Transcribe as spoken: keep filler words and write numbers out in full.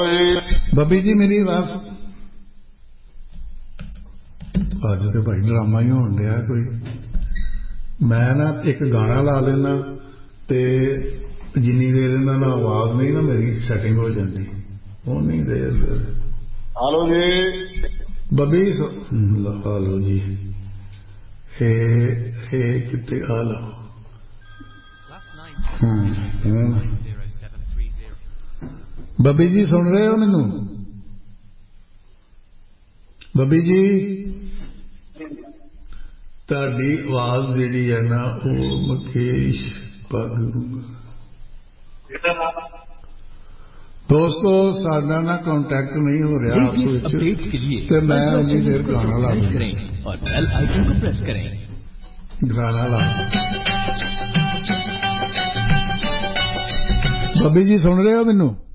ਬੱਬੀ ਜੀ ਮੇਰੀ ਆਵਾਜ਼ ਅੱਜ ਤੇ ਭਾਈ ਡਰਾਮਾ ਹੀ ਹੋਣ ਡਿਆ ਕੋਈ। ਮੈਂ ਨਾ ਇੱਕ ਗਾਣਾ ਲਾ ਦੇਣਾ ਤੇ ਜਿੰਨੀ ਦੇਰ ਇਹਨਾਂ ਨਾਲ ਆਵਾਜ਼ ਨਹੀਂ ਨਾ ਮੇਰੀ ਸੈਟਿੰਗ ਹੋ ਜਾਂਦੀ ਉਨੀ ਦੇਰ ਫਿਰ। ਹਲੋ ਜੀ ਬੱਬੀ ਹਲੋ ਜੀ ਇਹ ਇਹ ਕਿਤੇ ਆ ਲਓ। ਬੱਬੀ ਜੀ ਸੁਣ ਰਹੇ ਹੋ ਮੈਨੂੰ? ਬੱਬੀ ਜੀ ਤੁਹਾਡੀ ਆਵਾਜ਼ ਜਿਹੜੀ ਹੈ ਨਾ ਉਹ ਮੁਕੇਸ਼ ਪਗੂਗਾ। ਦੋਸਤੋ ਸਾਡਾ ਨਾ ਕੰਟੈਕਟ ਨਹੀਂ ਹੋ ਰਿਹਾ ਆਪਸ ਵਿੱਚ ਤੇ ਮੈਂ ਉਨੀ ਦੇਰ ਗਾਣਾ ਲਾ ਗਾਣਾ ਲਾ। ਬੱਬੀ ਜੀ ਸੁਣ ਰਹੇ ਹੋ ਮੈਨੂੰ?